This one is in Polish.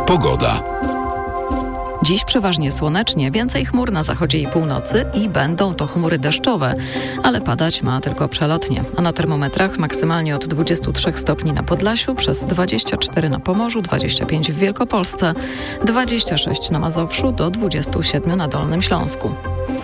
Pogoda. Dziś przeważnie słonecznie, więcej chmur na zachodzie i północy i będą to chmury deszczowe, ale padać ma tylko przelotnie. A na termometrach maksymalnie od 23 stopni na Podlasiu, przez 24 na Pomorzu, 25 w Wielkopolsce, 26 na Mazowszu do 27 na Dolnym Śląsku.